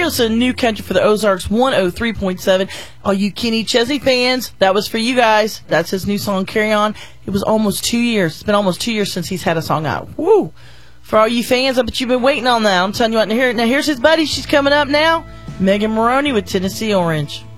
Listen, New Country for the Ozarks 103.7. All you Kenny Chesney fans, that was for you guys. That's his new song, Carry On. It was almost 2 years. It's been almost 2 years since he's had a song out. Woo! For all you fans, I bet you've been waiting on that. I'm telling you what, now here's his buddy. She's coming up now. Megan Maroney with Tennessee Orange.